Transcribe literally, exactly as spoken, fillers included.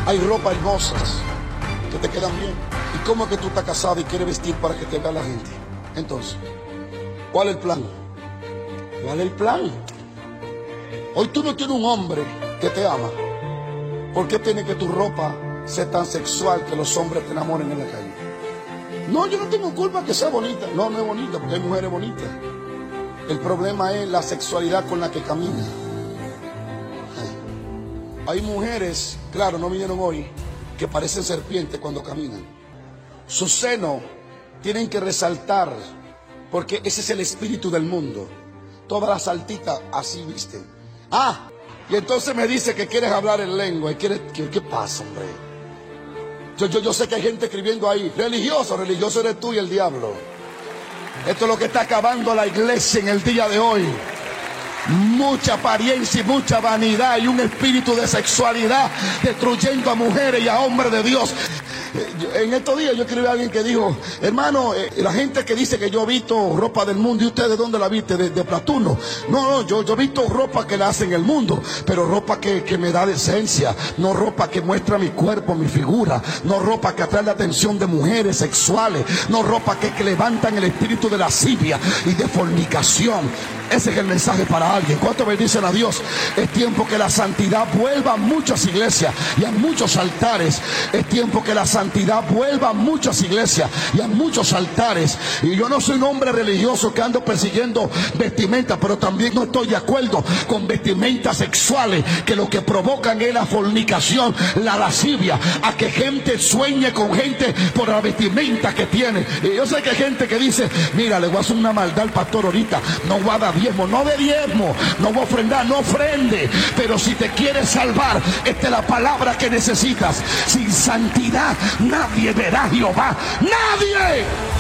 Hay ropa hermosas que te quedan bien. ¿Y cómo es que tú estás casado y quieres vestir para que te vea la gente? Entonces, ¿cuál es el plan? ¿Cuál es el plan? Hoy tú no tienes un hombre que te ama. ¿Por qué tiene que tu ropa ser tan sexual que los hombres te enamoren en la calle? No, yo no tengo culpa que sea bonita. No, no es bonita, porque hay mujeres bonitas. El problema es la sexualidad con la que camina. Hay mujeres, claro, no vinieron hoy, que parecen serpientes cuando caminan. Sus senos tienen que resaltar, porque ese es el espíritu del mundo. Todas las saltitas así visten. Ah, y entonces me dice que quieres hablar en lengua. Y quieres, ¿qué, qué pasa, hombre? Yo, yo, yo sé que hay gente escribiendo ahí, religioso, religioso eres tú y el diablo. Esto es lo que está acabando la iglesia en el día de hoy. Mucha apariencia y mucha vanidad y un espíritu de sexualidad destruyendo a mujeres y a hombres de Dios. En estos días yo escribí a alguien que dijo: hermano, eh, la gente que dice que yo he visto ropa del mundo, ¿y usted de dónde la viste? De, de Platuno. No, no, yo, yo he visto ropa que la hacen en el mundo, pero ropa que, que me da decencia, no ropa que muestra mi cuerpo, mi figura, no ropa que atrae la atención de mujeres sexuales, no ropa que, que levantan el espíritu de lascivia y de fornicación. Ese es el mensaje para alguien. ¿Cuánto bendicen a Dios? Es tiempo que la santidad vuelva a muchas iglesias y a muchos altares. Es tiempo que la santidad vuelva a muchas iglesias y a muchos altares. Y yo no soy un hombre religioso que ando persiguiendo vestimentas, pero también no estoy de acuerdo con vestimentas sexuales que lo que provocan es la fornicación, la lascivia, a que gente sueñe con gente por la vestimenta que tiene. Y yo sé que hay gente que dice: mira, le voy a hacer una maldad al pastor ahorita, no voy a dar diezmo, no de diezmo, no voy a ofrendar, no ofrende. Pero si te quieres salvar, esta es la palabra que necesitas. Sin santidad nadie verá a Jehová, nadie.